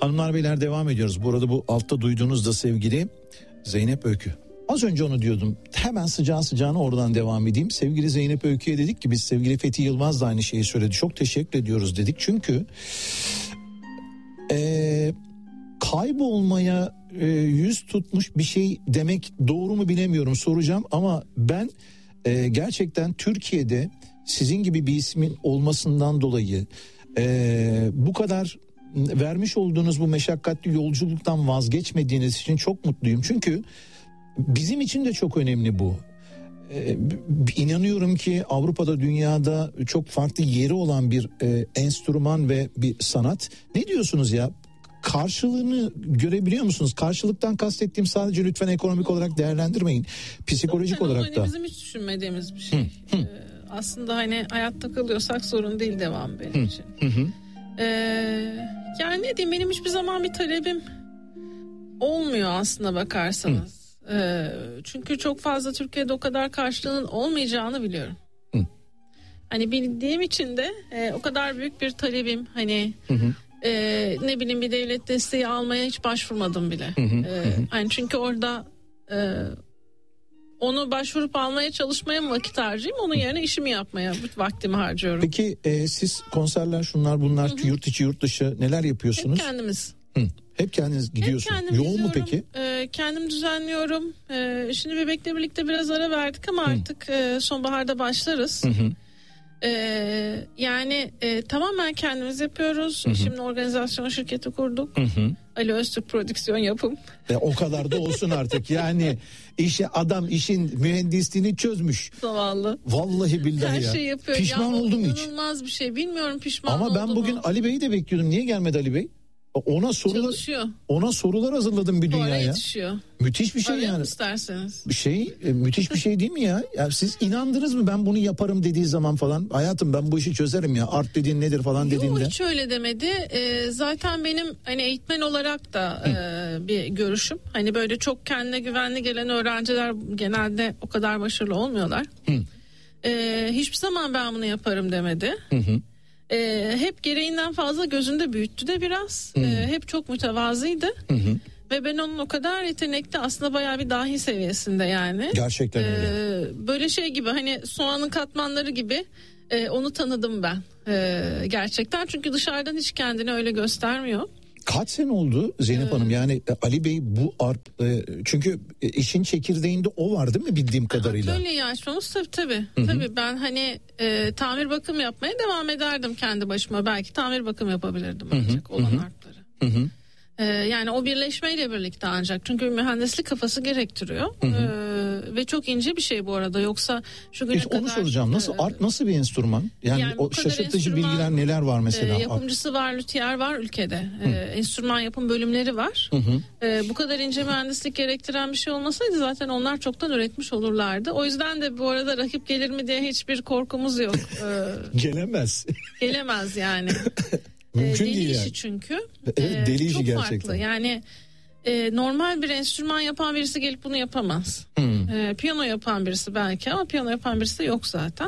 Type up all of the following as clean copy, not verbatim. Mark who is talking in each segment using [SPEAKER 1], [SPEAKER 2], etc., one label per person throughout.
[SPEAKER 1] Hanımlar beyler devam ediyoruz. Bu arada bu altta duyduğunuz da sevgili Zeynep Öykü. Az önce onu diyordum. Hemen sıcağına oradan devam edeyim. Sevgili Zeynep Öykü'ye dedik ki biz sevgili Fethi Yılmaz da aynı şeyi söyledi. Çok teşekkür ediyoruz dedik. Çünkü kaybolmaya yüz tutmuş bir şey demek doğru mu bilemiyorum, soracağım. Ama ben gerçekten Türkiye'de sizin gibi bir ismin olmasından dolayı bu kadar vermiş olduğunuz bu meşakkatli yolculuktan vazgeçmediğiniz için çok mutluyum. Çünkü bizim için de çok önemli bu. İnanıyorum ki Avrupa'da, dünyada çok farklı yeri olan bir enstrüman ve bir sanat. Ne diyorsunuz ya? Karşılığını görebiliyor musunuz? Karşılıktan kastettiğim sadece lütfen ekonomik olarak değerlendirmeyin. Psikolojik
[SPEAKER 2] zaten
[SPEAKER 1] olarak da.
[SPEAKER 2] Bizim hiç düşünmediğimiz bir şey. Aslında hani hayatta kalıyorsak sorun değil, devam benim için. Yani ne diyeyim, benim hiçbir zaman bir talebim olmuyor aslına bakarsanız. Çünkü çok fazla Türkiye'de o kadar karşılığının olmayacağını biliyorum. Hani bildiğim için de o kadar büyük bir talebim hani ne bileyim bir devlet desteği almaya hiç başvurmadım bile. Yani çünkü orada onu başvurup almaya çalışmaya mı vakit harcayayım, onun yerine işimi yapmaya vaktimi harcıyorum.
[SPEAKER 1] Peki siz konserler, şunlar bunlar, yurt içi yurt dışı neler yapıyorsunuz?
[SPEAKER 2] Hep kendimiz.
[SPEAKER 1] Hep kendiniz gidiyorsunuz. Yoğun mu peki?
[SPEAKER 2] Kendim düzenliyorum. Şimdi Bebek'le birlikte biraz ara verdik ama artık sonbaharda başlarız. Yani tamamen kendimiz yapıyoruz. Şimdi organizasyon şirketi kurduk. Ali Öztürk Prodüksiyon Yapım.
[SPEAKER 1] O kadar da olsun artık. Yani işin mühendisliğini çözmüş.
[SPEAKER 2] Zavallı.
[SPEAKER 1] Vallahi billahi
[SPEAKER 2] her
[SPEAKER 1] ya.
[SPEAKER 2] şey yapıyor.
[SPEAKER 1] Pişman oldum hiç.
[SPEAKER 2] İnanılmaz bir şey. Bilmiyorum pişman
[SPEAKER 1] ama ben bugün
[SPEAKER 2] mu?
[SPEAKER 1] Ali Bey'i de bekliyordum. Niye gelmedi Ali Bey? Ona sorular hazırladım bir dünyaya.
[SPEAKER 2] Yetişiyor.
[SPEAKER 1] Müthiş bir şey
[SPEAKER 2] Arayalım
[SPEAKER 1] yani.
[SPEAKER 2] isterseniz.
[SPEAKER 1] Müthiş bir şey değil mi ya? Ya siz inandınız mı ben bunu yaparım dediği zaman falan? Hayatım ben bu işi çözerim ya. Art dediğin nedir falan dediğinde.
[SPEAKER 2] Yok, hiç öyle demedi. Zaten benim hani eğitmen olarak da bir görüşüm. Hani böyle çok kendine güvenli gelen öğrenciler genelde o kadar başarılı olmuyorlar. Hiçbir zaman ben bunu yaparım demedi. Hep gereğinden fazla gözünde büyüttü de biraz. Hep çok mütevazıydı. Ve ben onun o kadar yetenekli, aslında bayağı bir dahi seviyesinde yani.
[SPEAKER 1] Gerçekten öyle.
[SPEAKER 2] Böyle şey gibi, hani soğanın katmanları gibi onu tanıdım ben. Gerçekten, çünkü dışarıdan hiç kendini öyle göstermiyor.
[SPEAKER 1] Kaç sene oldu Zeynep Hanım? Yani Ali Bey bu çünkü işin çekirdeğinde o var değil mi bildiğim kadarıyla?
[SPEAKER 2] Atölyeyi açmamız tabii. Tabii ben hani tamir bakım yapmaya devam ederdim kendi başıma. Belki tamir bakım yapabilirdim ancak olan harpları. Yani o birleşmeyle birlikte ancak. Çünkü mühendislik kafası gerektiriyor. Ve çok ince bir şey bu arada. Yoksa şu güne kadar...
[SPEAKER 1] Onu soracağım. Nasıl bir enstrüman? Yani o şaşırtıcı bilgiler neler var mesela?
[SPEAKER 2] Yapımcısı var, lüthiyer var ülkede. Enstrüman yapım bölümleri var. Bu kadar ince mühendislik gerektiren bir şey olmasaydı zaten onlar çoktan üretmiş olurlardı. O yüzden de bu arada rakip gelir mi diye hiçbir korkumuz yok.
[SPEAKER 1] Gelemez.
[SPEAKER 2] Gelemez yani.
[SPEAKER 1] Mümkün
[SPEAKER 2] deli
[SPEAKER 1] değil
[SPEAKER 2] işi
[SPEAKER 1] yani.
[SPEAKER 2] çünkü.
[SPEAKER 1] Evet, deli işi
[SPEAKER 2] çok
[SPEAKER 1] gerçekten.
[SPEAKER 2] Farklı. Yani normal bir enstrüman yapan birisi gelip bunu yapamaz. Piyano yapan birisi belki, ama piyano yapan birisi de yok zaten.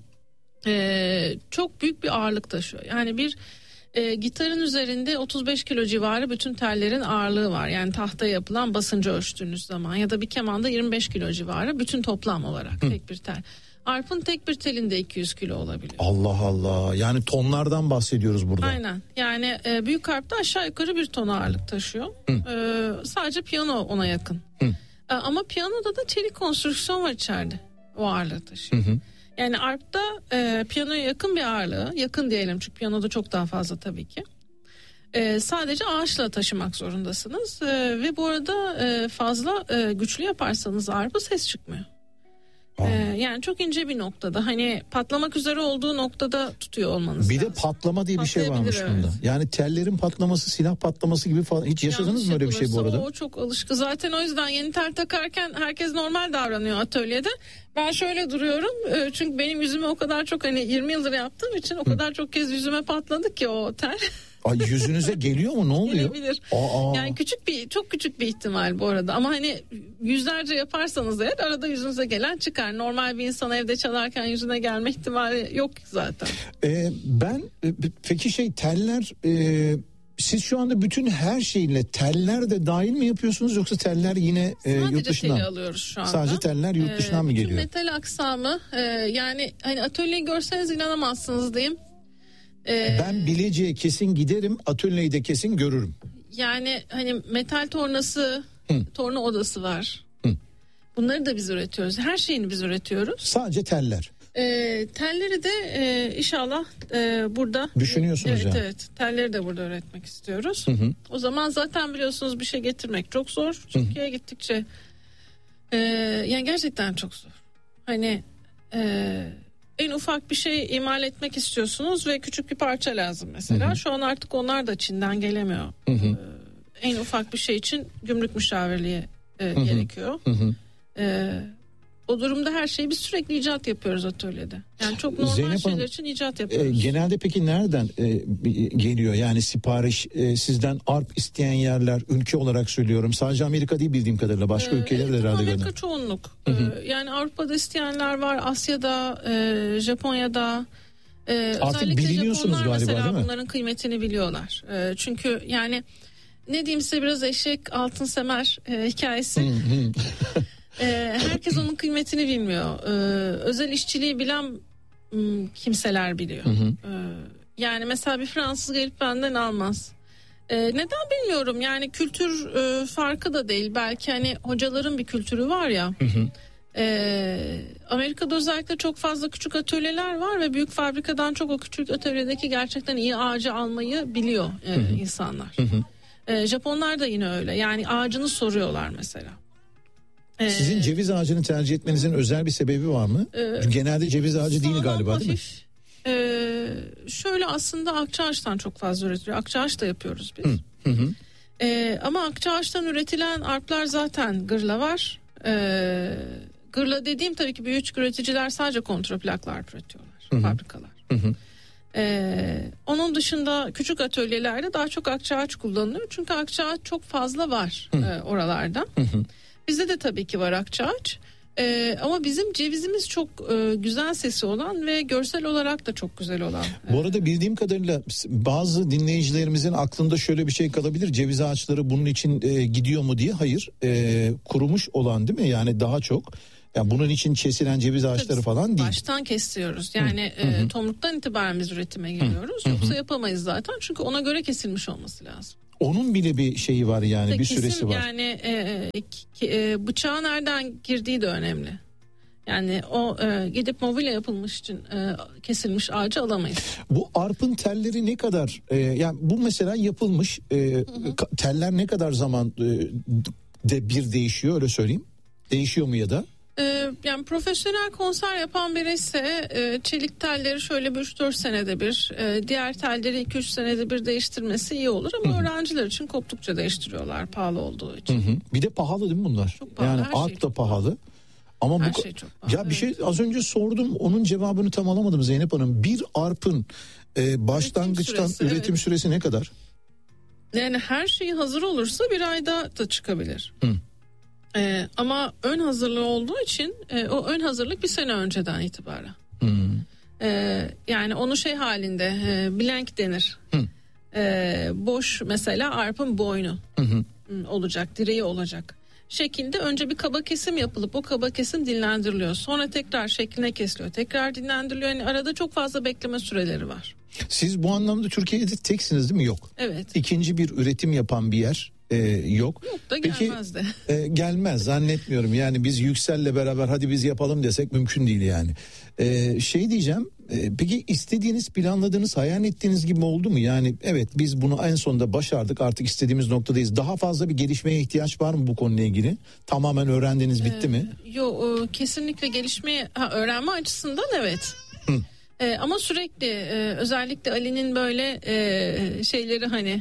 [SPEAKER 2] Çok büyük bir ağırlık taşıyor. Yani bir gitarın üzerinde 35 kilo civarı bütün tellerin ağırlığı var. Yani tahtaya yapılan basıncı ölçtüğünüz zaman, ya da bir kemanda 25 kilo civarı bütün toplam olarak tek bir tel. Arp'ın tek bir telinde 200 kilo olabiliyor. Allah
[SPEAKER 1] Allah, yani tonlardan bahsediyoruz burada.
[SPEAKER 2] Aynen, yani büyük harpte aşağı yukarı 1 ton ağırlık taşıyor. Sadece piyano ona yakın. Ama piyanoda da çelik konstrüksiyon var içeride, o ağırlığı taşıyor. Yani arpta piyanoya yakın bir ağırlığı, yakın diyelim çünkü piyanoda çok daha fazla tabii ki. Sadece ağaçla taşımak zorundasınız ve bu arada fazla güçlü yaparsanız arpı ses çıkmıyor. Yani çok ince bir noktada, hani patlamak üzere olduğu noktada tutuyor olmanız
[SPEAKER 1] bir
[SPEAKER 2] lazım.
[SPEAKER 1] De patlama diye bir şey varmış bunda. Yani tellerin patlaması, silah patlaması gibi falan. Hiç yaşadınız mı öyle bir şey bu arada?
[SPEAKER 2] O çok alışkın. Zaten o yüzden yeni tel takarken herkes normal davranıyor atölyede. Ben şöyle duruyorum. Çünkü benim yüzüme o kadar çok, hani 20 yıldır yaptığım için o kadar çok kez yüzüme patladı ki o tel.
[SPEAKER 1] Ay, yüzüne geliyor mu, ne oluyor?
[SPEAKER 2] Gelebilir. Yani çok küçük bir ihtimal bu arada, ama hani yüzlerce yaparsanız eğer arada yüzünüze gelen çıkar. Normal bir insan evde çalarken yüzüne gelme ihtimali yok zaten.
[SPEAKER 1] Peki teller Siz şu anda bütün her şeyle teller de dahil mi yapıyorsunuz yoksa teller yine yurt dışından?
[SPEAKER 2] Sadece teli alıyoruz şu anda.
[SPEAKER 1] Sadece teller yurt dışından mı geliyor?
[SPEAKER 2] Metal aksamı yani hani atölyeyi görseniz inanamazsınız diyeyim.
[SPEAKER 1] Ben Bilecik'e kesin giderim, atölyeyi de kesin görürüm.
[SPEAKER 2] Yani hani metal tornası, torna odası var. Bunları da biz üretiyoruz. Her şeyini biz üretiyoruz.
[SPEAKER 1] Sadece teller.
[SPEAKER 2] Telleri de inşallah burada
[SPEAKER 1] düşünüyorsunuz yani.
[SPEAKER 2] Evet, telleri de burada üretmek istiyoruz. O zaman zaten biliyorsunuz bir şey getirmek çok zor. Türkiye'ye gittikçe yani gerçekten çok zor. Hani en ufak bir şey imal etmek istiyorsunuz ve küçük bir parça lazım mesela. Şu an artık onlar da Çin'den gelemiyor. En ufak bir şey için gümrük müşavirliği gerekiyor. O durumda her şeyi biz sürekli icat yapıyoruz atölyede. Yani çok normal
[SPEAKER 1] Zeynep
[SPEAKER 2] şeyler
[SPEAKER 1] Hanım,
[SPEAKER 2] için icat yapıyoruz.
[SPEAKER 1] Genelde peki nereden geliyor? Yani sipariş sizden arp isteyen yerler, ülke olarak söylüyorum. Sadece Amerika değil bildiğim kadarıyla, başka ülkeler de herhalde.
[SPEAKER 2] Amerika çoğunluk. Yani Avrupa'da isteyenler var, Asya'da, Japonya'da.
[SPEAKER 1] Artık biliniyorsunuz galiba,
[SPEAKER 2] mesela
[SPEAKER 1] değil mi?
[SPEAKER 2] bunların kıymetini biliyorlar. Çünkü yani ne diyeyim size, biraz eşek altın semer hikayesi. Herkes onun kıymetini bilmiyor. Özel işçiliği bilen kimseler biliyor. Yani mesela bir Fransız gelip benden almaz. Neden bilmiyorum. Yani kültür farkı da değil. Belki hani hocaların bir kültürü var ya. Amerika'da özellikle çok fazla küçük atölyeler var ve büyük fabrikadan çok o küçük atölyedeki gerçekten iyi ağacı almayı biliyor insanlar. Japonlar da yine öyle. Yani ağacını soruyorlar mesela.
[SPEAKER 1] Sizin ceviz ağacını tercih etmenizin özel bir sebebi var mı? Genelde ceviz ağacı değil galiba,
[SPEAKER 2] hafif,
[SPEAKER 1] değil
[SPEAKER 2] mi? Şöyle aslında akçaağaçtan çok fazla üretiliyor. Akçaağaç da yapıyoruz biz. Ama akçaağaçtan üretilen arplar zaten gırla var. Gırla dediğim tabii ki büyük üreticiler sadece kontraplaklar üretiyorlar. Fabrikalar. Onun dışında küçük atölyelerde daha çok akçaağaç kullanılıyor. Çünkü akçaağaç çok fazla var oralarda. Bizde de tabii ki var akçaağaç. Ama bizim cevizimiz çok güzel sesi olan ve görsel olarak da çok güzel olan.
[SPEAKER 1] Bu arada bildiğim kadarıyla bazı dinleyicilerimizin aklında şöyle bir şey kalabilir. Ceviz ağaçları bunun için gidiyor mu diye. Hayır. Kurumuş olan, değil mi? Yani daha çok. Yani bunun için kesilen ceviz ağaçları
[SPEAKER 2] tabii,
[SPEAKER 1] falan değil.
[SPEAKER 2] Baştan kesiyoruz. Yani tomruktan itibaren biz üretime giriyoruz. Yoksa yapamayız zaten. Çünkü ona göre kesilmiş olması lazım.
[SPEAKER 1] Onun bile bir şeyi var yani, bir süresi var.
[SPEAKER 2] Yani bıçağa nereden girdiği de önemli. Yani o gidip mobilya yapılmış için kesilmiş ağacı alamayız.
[SPEAKER 1] Bu arpın telleri ne kadar yani bu mesela yapılmış teller ne kadar zaman bir değişiyor, öyle söyleyeyim. Değişiyor mu ya da?
[SPEAKER 2] Yani profesyonel konser yapan biri ise çelik telleri şöyle bir 3-4 senede bir, diğer telleri 2-3 senede bir değiştirmesi iyi olur ama öğrenciler için koptukça değiştiriyorlar pahalı olduğu için. Bir
[SPEAKER 1] de pahalı değil mi bunlar?
[SPEAKER 2] Çok pahalı.
[SPEAKER 1] Yani arp da pahalı. Ama
[SPEAKER 2] her şey çok pahalı.
[SPEAKER 1] Ya bir şey az önce sordum, onun cevabını tam alamadım Zeynep Hanım. Bir arpın başlangıçtan üretim süresi ne kadar?
[SPEAKER 2] Yani her şey hazır olursa bir ayda da çıkabilir. Ama ön hazırlığı olduğu için o ön hazırlık bir sene önceden itibaren. Yani onu şey halinde blank denir. Boş mesela arpın boynu olacak, direği olacak şekilde önce bir kaba kesim yapılıp o kaba kesim dinlendiriliyor. Sonra tekrar şekline kesiliyor, tekrar dinlendiriliyor. Yani arada çok fazla bekleme süreleri var.
[SPEAKER 1] Siz bu anlamda Türkiye'de teksiniz değil mi? Yok.
[SPEAKER 2] Evet.
[SPEAKER 1] İkinci bir üretim yapan bir yer yok.
[SPEAKER 2] Yok da gelmez de.
[SPEAKER 1] Gelmez zannetmiyorum. Yani biz Yüksel'le beraber hadi biz yapalım desek mümkün değil yani. Şey diyeceğim. Peki istediğiniz, planladığınız, hayal ettiğiniz gibi oldu mu? Yani evet, biz bunu en sonunda başardık, artık istediğimiz noktadayız. Daha fazla bir gelişmeye ihtiyaç var mı bu konuyla ilgili? Tamamen öğrendiniz, bitti mi?
[SPEAKER 2] Yok, kesinlikle gelişmeye, öğrenme açısından evet. Ama sürekli özellikle Ali'nin böyle şeyleri hani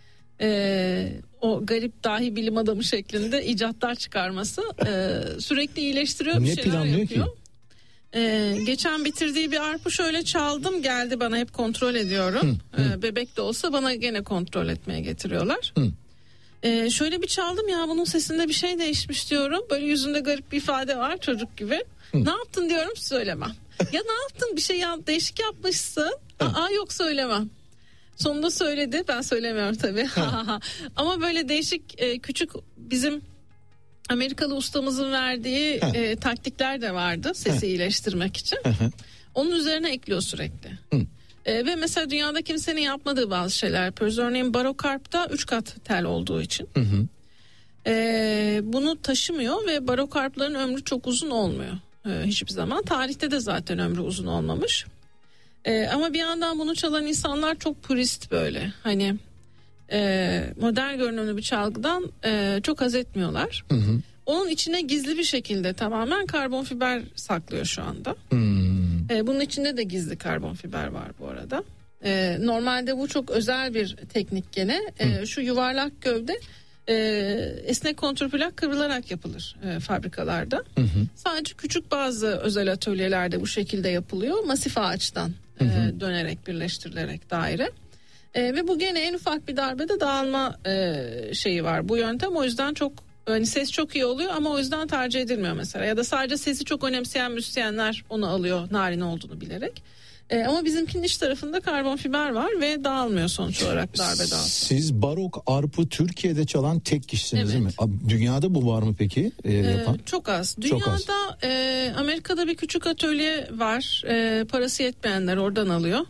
[SPEAKER 2] o garip dahi bilim adamı şeklinde icatlar çıkarması sürekli iyileştiriyor, bir
[SPEAKER 1] ne
[SPEAKER 2] şeyler
[SPEAKER 1] planlıyor
[SPEAKER 2] yapıyor.
[SPEAKER 1] Ki?
[SPEAKER 2] Geçen bitirdiği bir arpı şöyle çaldım, geldi bana, hep kontrol ediyorum. Bebek de olsa bana gene kontrol etmeye getiriyorlar. Şöyle bir çaldım, ya bunun sesinde bir şey değişmiş diyorum. Böyle yüzünde garip bir ifade var, çocuk gibi. Ne yaptın diyorum, söylemem. Ya ne yaptın, bir şey değişik yapmışsın. Yok, söylemem. Sonunda söyledi. Ben söylemiyorum tabii. Ama böyle değişik küçük bizim Amerikalı ustamızın verdiği taktikler de vardı sesi iyileştirmek için. Onun üzerine ekliyor sürekli. Ve mesela dünyada kimsenin yapmadığı bazı şeyler yapıyoruz. Örneğin barokarpta 3 kat tel olduğu için. Bunu taşımıyor ve barokarpların ömrü çok uzun olmuyor. Hiçbir zaman. Tarihte de zaten ömrü uzun olmamış. Ama bir yandan bunu çalan insanlar çok purist böyle. Hani modern görünümlü bir çalgıdan çok haz etmiyorlar. Onun içine gizli bir şekilde tamamen karbon fiber saklıyor şu anda. Bunun içinde de gizli karbon fiber var bu arada. Normalde bu çok özel bir teknik gene. Şu yuvarlak gövde esnek kontrplak kıvrılarak yapılır fabrikalarda. Sadece küçük bazı özel atölyelerde bu şekilde yapılıyor. Masif ağaçtan dönerek, birleştirilerek daire. Ve bu gene en ufak bir darbede dağılma şeyi var. Bu yöntem o yüzden çok hani ses çok iyi oluyor ama o yüzden tercih edilmiyor mesela. Ya da sadece sesi çok önemseyen müzisyenler onu alıyor narin olduğunu bilerek. Ama bizimkinin iç tarafında karbon fiber var ve dağılmıyor sonuç olarak darbe dağılsa.
[SPEAKER 1] Siz barok arpı Türkiye'de çalan tek kişisiniz değil mi? Dünyada bu var mı peki yapan?
[SPEAKER 2] Çok az. Dünyada Amerika'da bir küçük atölye var. Parası yetmeyenler oradan alıyor.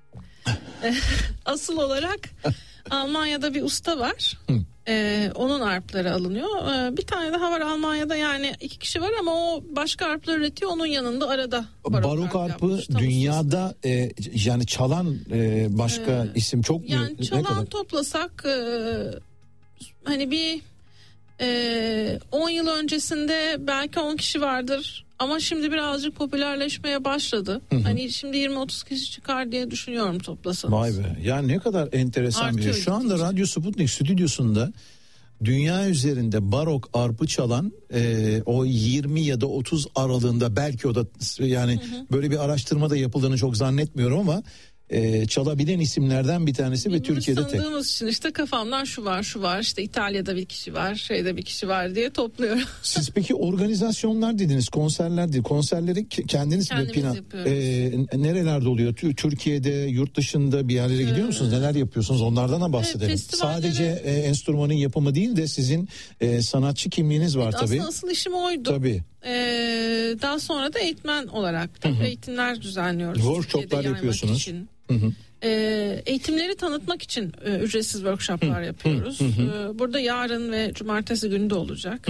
[SPEAKER 2] Asıl olarak Almanya'da bir usta var. Onun arpları alınıyor. Bir tane daha var Almanya'da, yani 2 kişi var ama o başka arplar üretiyor. Onun yanında arada
[SPEAKER 1] barok arpı dünyada yani çalan başka isim çok mu?
[SPEAKER 2] Yani çalan toplasak hani bir 10 yıl öncesinde belki 10 kişi vardır. Ama şimdi birazcık popülerleşmeye başladı. Hani şimdi 20-30 kişi çıkar diye düşünüyorum toplasanız.
[SPEAKER 1] Vay be. Yani ne kadar enteresan bir şey. Şu anda Radyo Sputnik stüdyosunda dünya üzerinde barok arpı çalan o 20 ya da 30 aralığında, belki o da yani böyle bir araştırma da yapıldığını çok zannetmiyorum ama çalabilen isimlerden bir tanesi ve Türkiye'de tek.
[SPEAKER 2] Sandığımız için işte kafamdan şu var işte İtalya'da bir kişi var, şeyde bir kişi var diye topluyorum.
[SPEAKER 1] Siz peki organizasyonlar dediniz, konserler dediniz. Konserleri kendiniz
[SPEAKER 2] yapıyoruz.
[SPEAKER 1] Nerelerde oluyor? Türkiye'de, yurt dışında bir yerlere gidiyor musunuz? Neler yapıyorsunuz? Onlardan da bahsedelim. Sadece enstrümanın yapımı değil de sizin sanatçı kimliğiniz var tabii.
[SPEAKER 2] Aslında asıl işim oydu.
[SPEAKER 1] Tabii.
[SPEAKER 2] Daha sonra da eğitmen olarak eğitimler düzenliyoruz.
[SPEAKER 1] Workshoplar yapıyorsunuz.
[SPEAKER 2] Eğitimleri tanıtmak için ücretsiz workshoplar yapıyoruz. Burada yarın ve cumartesi günü de olacak.